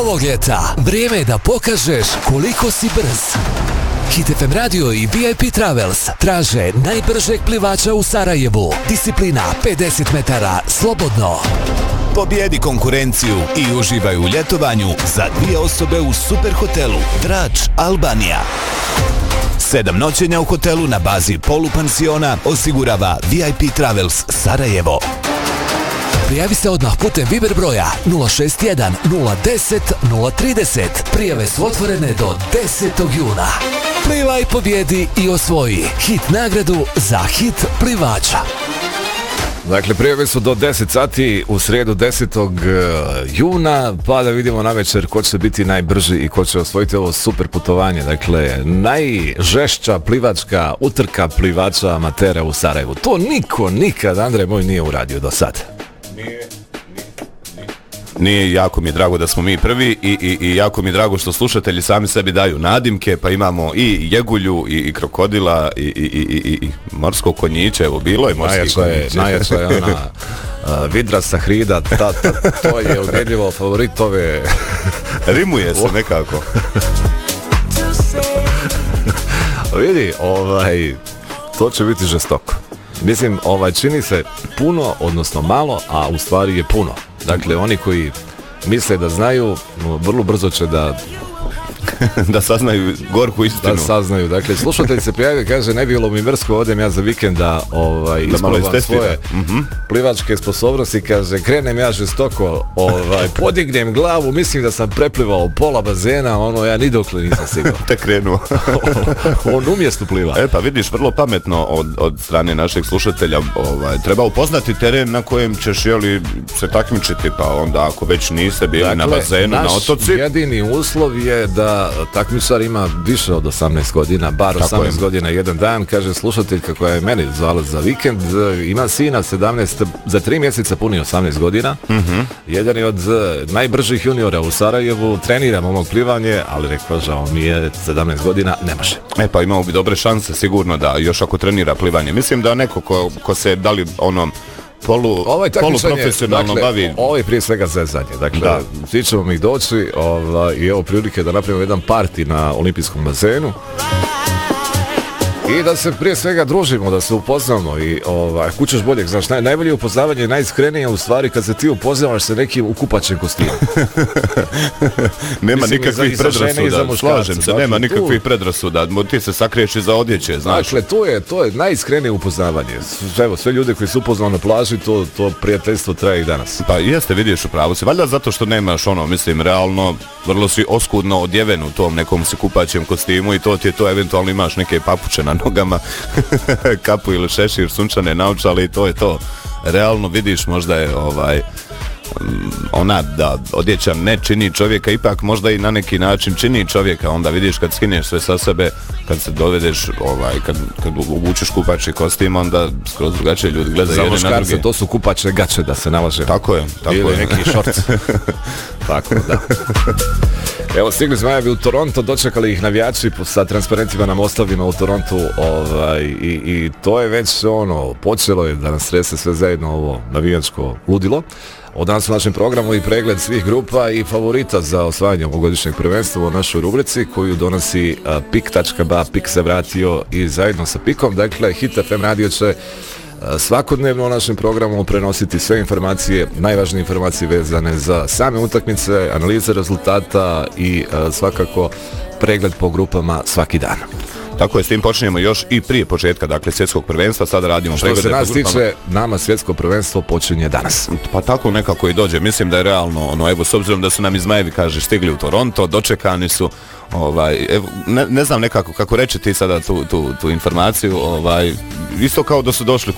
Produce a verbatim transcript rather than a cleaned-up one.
Ovog ljeta vrijeme je da pokažeš koliko si brz. Hit F M Radio i V I P Travels traže najbržeg plivača u Sarajevu. Disciplina pedeset metara slobodno. Pobjedi konkurenciju i uživaj u ljetovanju za dvije osobe u super hotelu Drač Albanija. Sedam noćenja u hotelu na bazi polupansiona osigurava V I P Travels Sarajevo. Prijavi se odmah putem Viber broja nula šest jedan nula deset nula trideset. Prijave su otvorene do desetog juna. Plivaj, pobjedi i osvoji hit nagradu za hit plivača. Dakle, prijave su do deset sati u srijedu desetog juna, pa da vidimo na večer ko će biti najbrži i ko će osvojiti ovo super putovanje. Dakle, najžešća plivačka utrka plivača amatera u Sarajevu. To niko nikad, Andrej moj, nije uradio do sada. Nije, nije, nije, jako mi je drago da smo mi prvi i, i, i jako mi je drago što slušatelji sami sebi daju nadimke, pa imamo i jegulju i, i krokodila i, i, i, i, i morsko konjiće, evo bilo je morski konjiće. Najjača je ona uh, vidra sa hrida, ta, ta, to je ugledljivo favorit ove... Rimuje se nekako. Vidi, ovaj, to će biti žestoko. Mislim, ovaj, čini se puno, odnosno malo, a u stvari je puno. Dakle, oni koji misle da znaju, vrlo brzo će da... da saznaju gorku istinu. Da saznaju. Dakle, slušatelj se prijavio, kaže, ne bilo mi mrsko, odem ja za vikend da, ovaj, da isprobam svoje mm-hmm. plivačke sposobnosti, kaže, krenem ja žestoko, ovaj, podignem glavu, mislim da sam preplivao pola bazena, ono, ja ni dokle nisam siguran. Te krenuo. On umjesto pliva. E, pa vidiš, vrlo pametno od, od strane našeg slušatelja, ovaj, treba upoznati teren na kojem ćeš, jeli, se takmičiti, pa onda ako već niste bili dakle, na bazenu, na otoci. Naš jedini uslov je da takmičar ima više od osamnaest godina, bar tako osamnaest je. Godina jedan dan, kaže slušateljka koja je meni zvala za vikend, ima sina sedamnaest, za tri mjeseca puni osamnaest godina, mm-hmm. jedan je od najbržih juniora u Sarajevu, treniram ovog plivanje, ali rekao, žao mi je sedamnaest godina, ne može. E pa imao bi dobre šanse sigurno da još ako trenira plivanje. Mislim da neko ko, ko se dali ono polu, ovaj polu profesionalno dakle, bavi. Ovo je prije svega zezanje. Dakle, da. svi ćemo mi doći ovaj, i evo prilike da napravimo jedan parti na olimpijskom bazenu. I da se prije svega družimo, da se upoznamo i ovaj, kućeš boljeg, znaš, naj, najbolje upoznavanje je najiskrenije u stvari kad se ti upoznavaš sa nekim u kupačem kostimu. Nema mislim, nikakvih predrasuda, slažem se, dakle, nema nikakvih tu... predrasuda, ti se sakriješ iza odjeće, znaš. Dakle, to je, to je najiskrenije upoznavanje. Evo, sve ljude koji su upoznali na plaži, to, to prijateljstvo traje i danas. Pa jeste, vidiš u pravu si, valjda zato što nemaš ono, mislim, realno, vrlo si oskudno odjeven u tom nekom si kupaćem kostimu i to ti je to, eventualno imaš neke papuče na nogama, kapu ili šešir, sunčane naočale i to je to. Realno vidiš, možda je ovaj ona da odjeća ne čini čovjeka, ipak možda i na neki način čini čovjeka, onda vidiš kad skineš sve sa sebe, kad se dovedeš, ovaj, kad, kad obučeš kupački kostim, onda skroz drugačije ljudi gledaju jedne na druge. To su kupačne gače, da se nalaže. Tako je, tako ili je. neki šorc. Tako, da. Evo, stigli smo u Toronto, dočekali ih navijači sa transparentima na mostovima u Torontu, ovaj, i, i to je već ono, počelo je da nas strese sve zajedno ovo navijačko ludilo. Od danas u našem programu i pregled svih grupa i favorita za osvajanje ovogodišnjeg prvenstva u našoj rubrici koju donosi uh, pik tačka ba, Pik se vratio i zajedno sa Pikom. Dakle, Hit F M Radio će uh, svakodnevno u našem programu prenositi sve informacije, najvažnije informacije vezane za same utakmice, analize rezultata i uh, svakako pregled po grupama svaki dan. Tako je, s tim počinjemo još i prije početka, dakle, svjetskog prvenstva, sada radimo preglede. Što se nas tiče, nama svjetsko prvenstvo počinje danas. Pa tako nekako i dođe, mislim da je realno, ono, evo, s obzirom da su nam iz Zmajevi, kaže, stigli u Toronto, dočekani su, ovaj, evo, ne, ne znam nekako, kako reći ti sada tu, tu, tu informaciju, ovaj, isto kao da su došli